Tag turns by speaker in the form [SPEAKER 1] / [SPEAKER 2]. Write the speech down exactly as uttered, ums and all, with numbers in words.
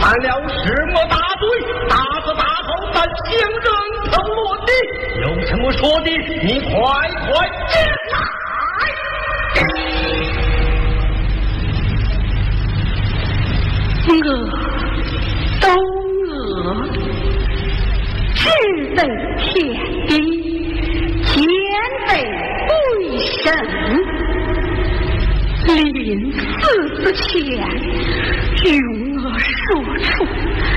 [SPEAKER 1] 犯了什么大罪？大字大口但行人头落地，有什么说的？你快快进来！
[SPEAKER 2] 我都我志在天地，天在鬼神。临死之前，容我说出